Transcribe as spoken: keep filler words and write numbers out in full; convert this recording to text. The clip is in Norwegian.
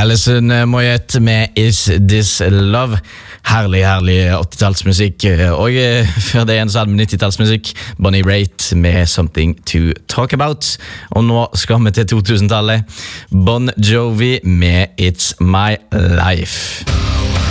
Alison Moyet med Is This Love. Herlig, herlig åttitallsmusikk. Og før det igjen så hadde vi nittitallsmusikk. Bonnie Raitt med Something to Talk About. Og nå skal vi til to tusen-tallet. Bon Jovi med It's My Life.